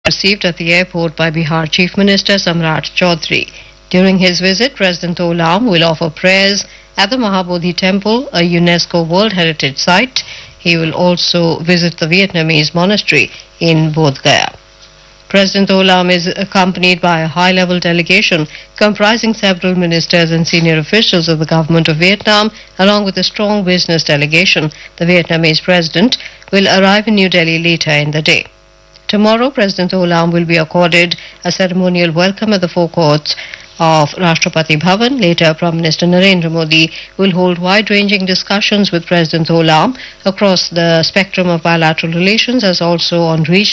received at the airport by Bihar Chief Minister Samrat Chaudhary. During his visit, President Olam will offer prayers at the Mahabodhi Temple, a UNESCO World Heritage Site. He will also visit the Vietnamese monastery in Bodh Gaya. President Olam is accompanied by a high-level delegation comprising several ministers and senior officials of the government of Vietnam, along with a strong business delegation. The Vietnamese president will arrive in New Delhi later in the day. Tomorrow, President Olam will be accorded a ceremonial welcome at the forecourts of Rashtrapati Bhavan. Later, Prime Minister Narendra Modi will hold wide-ranging discussions with President Olam across the spectrum of bilateral relations as also on regional